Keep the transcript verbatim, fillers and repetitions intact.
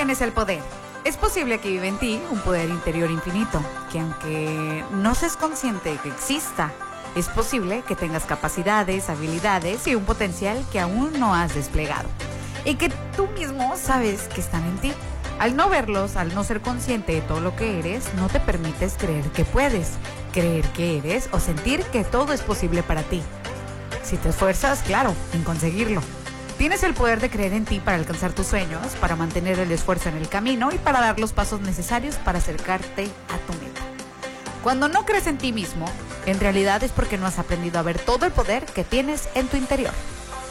tienes el poder. Es posible que vive en ti un poder interior infinito, que aunque no seas consciente de que exista, es posible que tengas capacidades, habilidades y un potencial que aún no has desplegado, y que tú mismo sabes que están en ti. Al no verlos, al no ser consciente de todo lo que eres, no te permites creer que puedes, creer que eres o sentir que todo es posible para ti. Si te esfuerzas, claro, en conseguirlo. Tienes el poder de creer en ti para alcanzar tus sueños, para mantener el esfuerzo en el camino y para dar los pasos necesarios para acercarte a tu meta. Cuando no crees en ti mismo, en realidad es porque no has aprendido a ver todo el poder que tienes en tu interior.